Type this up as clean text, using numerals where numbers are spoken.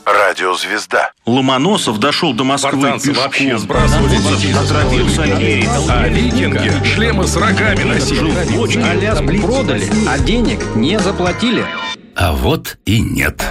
Радиозвезда. Ломоносов дошел до Москвы Спартанцы пешком. вообще сбрасывали детей. Отравился Альгерий. А викинги шлемы с рогами носили. Аляску продали, а денег не заплатили. А вот и нет.